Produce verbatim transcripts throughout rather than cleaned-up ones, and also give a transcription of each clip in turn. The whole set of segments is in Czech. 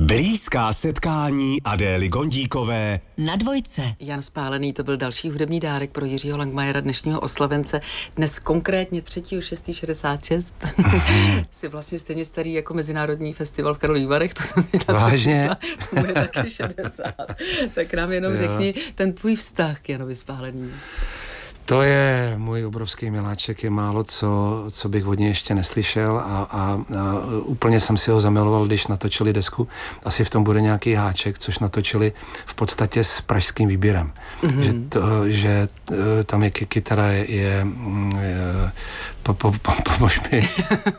Blízká setkání Adély Gondíkové na Dvojce. Jan Spálený, to byl další hudební dárek pro Jiřího Langmajera, dněšního oslavence. Dnes konkrétně třetího šestého šedesát šest. Jsi vlastně stejně starý jako Mezinárodní festival v Karlových Varech. To jsem teď na to přišla. To je taky šedesát. Tak nám jenom jo. řekni ten tvůj vztah k Janovi Spálený. To je můj obrovský miláček, je málo co, co bych od něj ještě neslyšel a, a, a úplně jsem si ho zamiloval, když natočili desku. Asi v tom bude nějaký háček, což natočili v podstatě s pražským výběrem. Mm-hmm. Že, to, že tam je kytara, je, je, je po, po, po, pomož mi.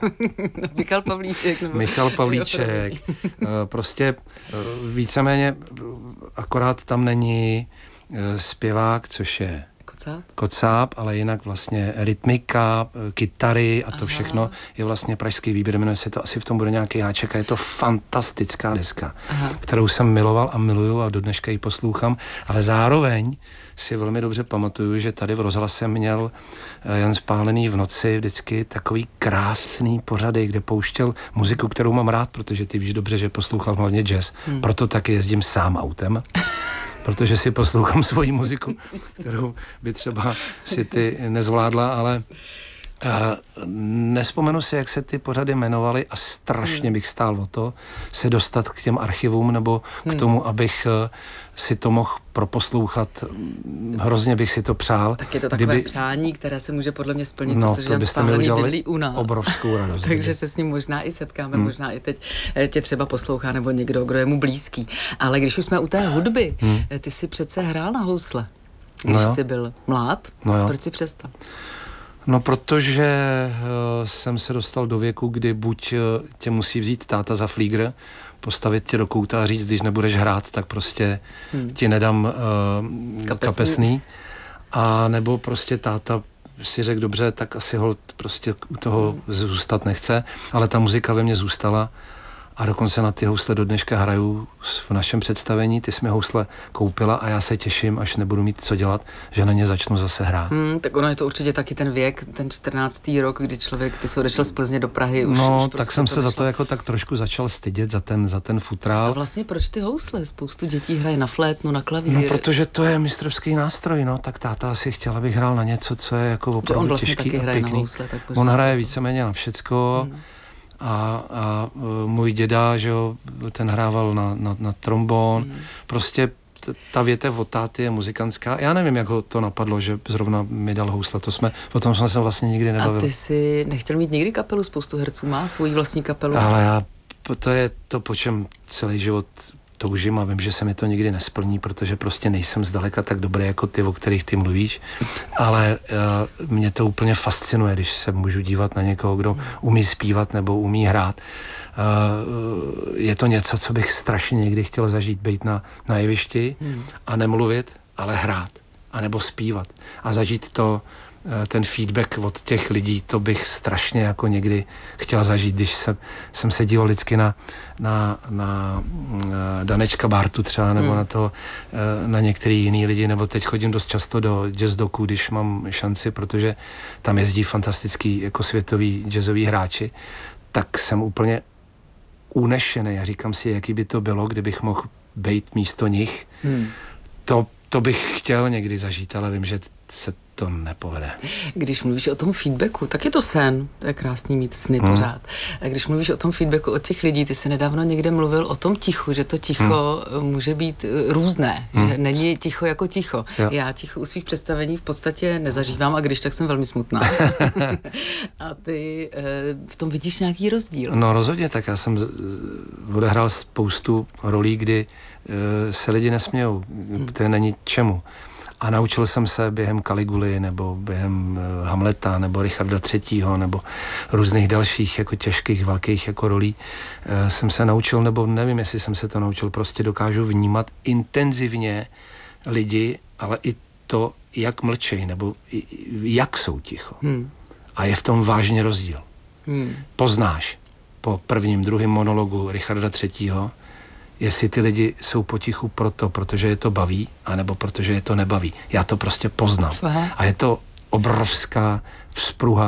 Michal Pavlíček. Nebo... Michal Pavlíček. Prostě víceméně akorát tam není zpěvák, což je Kocáb? Kocáb, ale jinak vlastně rytmika, kytary a to Aha. všechno je vlastně pražský výběr, jmenuje se to, asi v tom bude nějaký háček a je to fantastická deska, Aha. kterou jsem miloval a miluju a do dneška ji poslouchám, ale zároveň si velmi dobře pamatuju, že tady v rozhlase měl Jan Spálený v noci vždycky takový krásný pořady, kde pouštěl muziku, kterou mám rád, protože ty víš dobře, že poslouchal hlavně jazz, hmm. proto taky jezdím sám autem. Protože si poslouchám svoji muziku, kterou by třeba si ty nezvládla, ale uh, nespomenu si, jak se ty pořady jmenovaly a strašně bych stál o to se dostat k těm archivům nebo k tomu, abych uh, si to mohl proposlouchat. Hrozně bych si to přál. Tak je to takové kdyby... přání, které se může podle mě splnit, no, protože Jan Spálený bydlí u nás. Obrovskou radost. Takže se s ním možná i setkáme, hmm. možná i teď tě třeba poslouchá nebo někdo, kdo je mu blízký. Ale když už jsme u té hudby, hmm. ty jsi přece hrál na housle, když no jsi byl mlád. No proč jsi přestal? No, protože uh, jsem se dostal do věku, kdy buď uh, tě musí vzít táta za flígr, postavit tě do kouta a říct, když nebudeš hrát, tak prostě hmm. ti nedám uh, kapesný. kapesný. A nebo prostě táta si řekl, dobře, tak asi holt prostě u toho hmm. zůstat nechce, ale ta muzika ve mně zůstala. A dokonce na ty housle do dneška hraju v našem představení. Ty jsi mi housle koupila a já se těším, až nebudu mít co dělat, že na ně začnu zase hrát. Hmm, tak ono je to určitě taky ten věk, ten čtrnáctý rok, kdy člověk, ty jsi odešel z Plzně do Prahy. Už, no, už tak prostě jsem to se vyšlo. za to jako tak trošku začal stydět, za ten, za ten futrál. A vlastně proč ty housle? Spoustu dětí hraje na flétnu, na klavír. No, protože to je mistrovský nástroj, no, tak táta asi chtěl, abych hrál na něco, co je jako opravdu on vlastně těžký taky a hraje pěkný. Na housle, tak on hraje víceméně na všecko. Hmm. A, a můj děda, že jo, ten hrával na, na, na trombón. Mm. Prostě t, ta větev od táty je muzikantská. Já nevím, jak ho to napadlo, že zrovna mi dal housle. To jsme, o tom jsme se vlastně nikdy nebavili. A ty jsi nechtěl mít nikdy kapelu? Spoustu herců má svoji vlastní kapelu. Ale já, to je to, po čem celý život toužím a vím, že se mi to nikdy nesplní, protože prostě nejsem zdaleka tak dobrý jako ty, o kterých ty mluvíš, ale uh, mě to úplně fascinuje, když se můžu dívat na někoho, kdo umí zpívat nebo umí hrát. Uh, je to něco, co bych strašně někdy chtěl zažít, být na, na jevišti hmm. a nemluvit, ale hrát, anebo zpívat a zažít to, ten feedback od těch lidí, to bych strašně jako někdy chtěl zažít, když jsem, jsem se díval vždycky na, na, na Danečka Bártu třeba, nebo hmm. na to, na některý jiný lidi, nebo teď chodím dost často do jazz doku, když mám šanci, protože tam jezdí fantastický jako světoví jazzoví hráči, tak jsem úplně unešený a říkám si, jaký by to bylo, kdybych mohl být místo nich. Hmm. To, to bych chtěl někdy zažít, ale vím, že se to nepovede. Když mluvíš o tom feedbacku, tak je to sen, to je krásný mít sny hmm. pořád. A když mluvíš o tom feedbacku od těch lidí, ty jsi nedávno někde mluvil o tom tichu, že to ticho hmm. může být různé, hmm. že není ticho jako ticho. Jo. Já ticho u svých představení v podstatě nezažívám a když tak jsem velmi smutná. A ty v tom vidíš nějaký rozdíl? No rozhodně, tak já jsem odehrál spoustu rolí, kdy se lidi nesmějou, hmm. to není čemu. A naučil jsem se během Kaliguly, nebo během Hamleta, nebo Richarda třetího, nebo různých dalších jako těžkých, velkých jako rolí. E, jsem se naučil, nebo nevím, jestli jsem se to naučil, prostě dokážu vnímat intenzivně lidi, ale i to, jak mlčej, nebo jak jsou ticho. Hmm. A je v tom vážně rozdíl. Hmm. Poznáš po prvním, druhém monologu Richarda třetího, jestli ty lidi jsou potichu proto, protože je to baví, anebo protože je to nebaví. Já to prostě poznám. A je to obrovská vzpruha,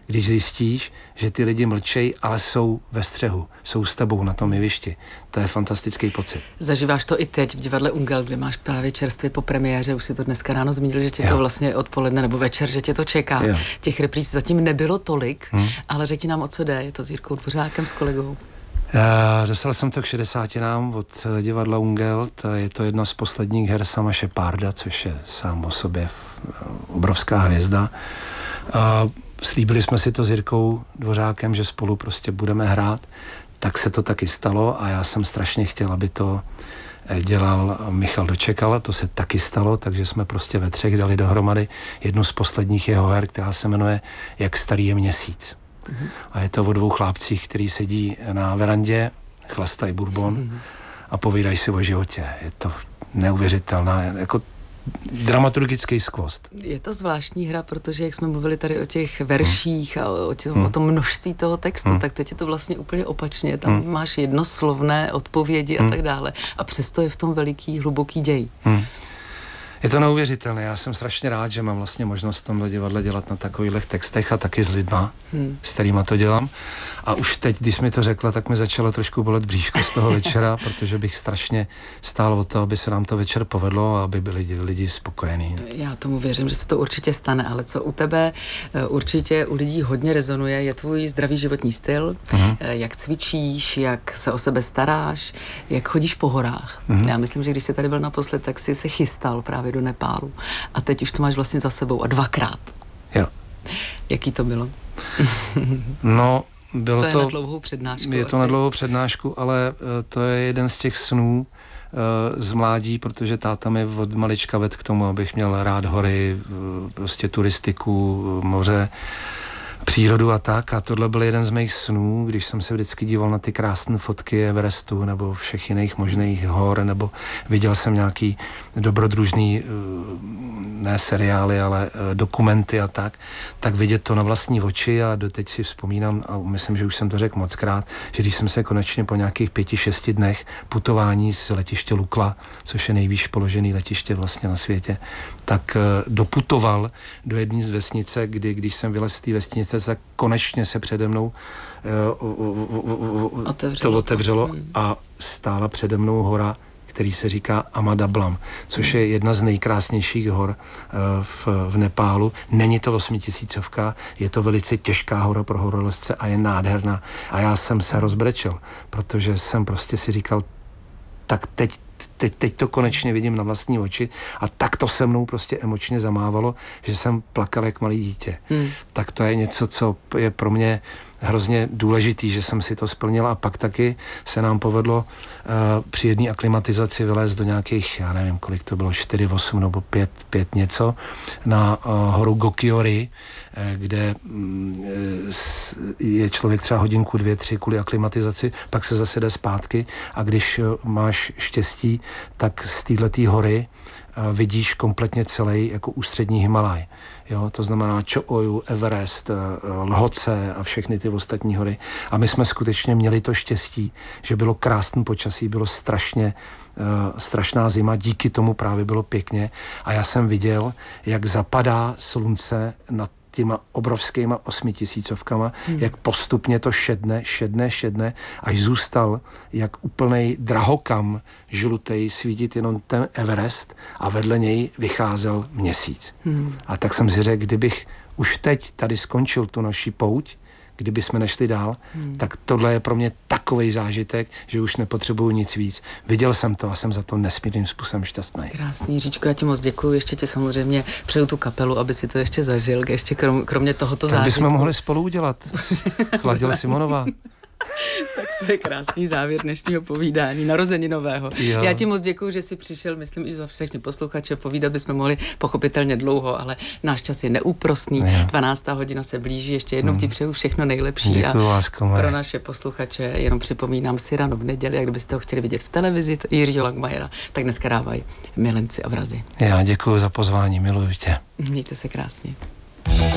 když zjistíš, že ty lidi mlčej, ale jsou ve střehu, jsou s tebou na tom jevišti. To je fantastický pocit. Zažíváš to i teď v divadle Ungel, kde máš právě čerstvě po premiéře, už si to dneska ráno zmínil, že tě jo. to vlastně odpoledne nebo večer, že tě to čeká. Jo. Těch repríz zatím nebylo tolik, hmm. ale řekni nám, o co jde. Je to s Jirkou Dvořákem, s kolegou? Uh, dostal jsem to k šedesátinám od divadla Ungel, to je to jedna z posledních her Sama Shepparda, což je sám o sobě obrovská hvězda. Uh, slíbili jsme si to s Jirkou Dvořákem, že spolu prostě budeme hrát, tak se to taky stalo a já jsem strašně chtěl, aby to dělal Michal Dočekal, to se taky stalo, takže jsme prostě ve třech dali dohromady jednu z posledních jeho her, která se jmenuje Jak starý je měsíc. Mm-hmm. A je to o dvou chlápcích, který sedí na verandě, chlastají bourbon mm-hmm. a povídají si o životě. Je to neuvěřitelná, jako dramaturgický skvost. Je to zvláštní hra, protože jak jsme mluvili tady o těch verších a o, tě, hmm. o tom množství toho textu, hmm. tak teď je to vlastně úplně opačně. Tam hmm. máš jednoslovné odpovědi hmm. a tak dále. A přesto je v tom veliký, hluboký děj. Hmm. Je to neuvěřitelné. Já jsem strašně rád, že mám vlastně možnost v tomhle divadle dělat na takových textech a taky s lidma, hmm. s kterýma to dělám. A už teď, když mi to řekla, tak mi začalo trošku bolet bříško z toho večera, protože bych strašně stál o to, aby se nám to večer povedlo a aby byli lidi spokojení. Já tomu věřím, že se to určitě stane, ale co u tebe určitě u lidí hodně rezonuje, je tvůj zdravý životní styl, hmm. jak cvičíš, jak se o sebe staráš, jak chodíš po horách. Hmm. Já myslím, že když jsi tady byl naposled, tak jsi se chystal právě do Nepálu. A teď už to máš vlastně za sebou a dvakrát. Jo. Jaký to bylo? No, bylo to... To je na dlouhou přednášku. Je to asi. na dlouhou přednášku, ale uh, to je jeden z těch snů uh, z mládí, protože táta mi od malička vedl k tomu, abych měl rád hory, uh, prostě turistiku, uh, moře, přírodu a tak. A tohle byl jeden z mých snů, když jsem se vždycky díval na ty krásné fotky Everestu nebo všech jiných možných hor, nebo viděl jsem nějaký dobrodružný, ne seriály, ale dokumenty a tak, tak vidět to na vlastní oči a doteď si vzpomínám, a myslím, že už jsem to řekl mockrát, že když jsem se konečně po nějakých pěti, šesti dnech putování z letiště Lukla, což je nejvýš položený letiště vlastně na světě, tak doputoval do jedné z vesnice, kdy když jsem vylez z té vesnice, tak konečně se přede mnou uh, otevřelo. to otevřelo hmm. a stála přede mnou hora, který se říká Amadablam, což je jedna z nejkrásnějších hor uh, v, v Nepálu. Není to osmitisícovka, je to velice těžká hora pro horolezce a je nádherná. A já jsem se rozbrečel, protože jsem prostě si říkal, tak teď Teď, teď to konečně vidím na vlastní oči a tak to se mnou prostě emočně zamávalo, že jsem plakal jak malý dítě. Hmm. Tak to je něco, co je pro mě hrozně důležitý, že jsem si to splnil a pak taky se nám povedlo uh, při jedné aklimatizaci vylézt do nějakých, já nevím, kolik to bylo, čtyři, osm nebo pět, pět něco, na uh, horu Gokiori, uh, kde um, je člověk třeba hodinku, dvě, tři kvůli aklimatizaci, pak se zase jde zpátky a když uh, máš štěstí, tak z této hory uh, vidíš kompletně celý jako ústřední Himalaj. Jo, to znamená Čo-Oju, Everest, Lhotse a všechny ty ostatní hory. A my jsme skutečně měli to štěstí, že bylo krásné počasí, bylo strašně, uh, strašná zima, díky tomu právě bylo pěkně. A já jsem viděl, jak zapadá slunce na těma obrovskýma osmitisícovkama, hmm. jak postupně to šedne, šedne, šedne, až zůstal jak úplnej drahokam žlutej svítit jenom ten Everest a vedle něj vycházel měsíc. Hmm. A tak jsem si řekl, kdybych už teď tady skončil tu naši pouť, kdyby jsme nešli dál, hmm. tak tohle je pro mě takovej zážitek, že už nepotřebuju nic víc. Viděl jsem to a jsem za to nesmírným způsobem šťastný. Krásný, Říčko, já ti moc děkuju. Ještě ti samozřejmě přeju tu kapelu, aby si to ještě zažil, ještě krom, kromě tohoto zážitku. Tak bychom mohli spolu udělat. Chladil Simonová. Tak to je krásný závěr dnešního povídání, narozeninového. Jo. Já ti moc děkuju, že jsi přišel, myslím, i za všechny posluchače, povídat bychom mohli pochopitelně dlouho, ale náš čas je neúprosný. Jo. dvanáctá hodina se blíží, ještě jednou hmm. ti přeju všechno nejlepší. Děkuju, lásko moje. Pro naše posluchače jenom připomínám si ráno v neděli, jak kdybyste ho chtěli vidět v televizi, Jiřího Langmajera, tak dneska dávají Milenci a vrazi. Já děkuju za pozvání, miluji tě. Mějte se krásně.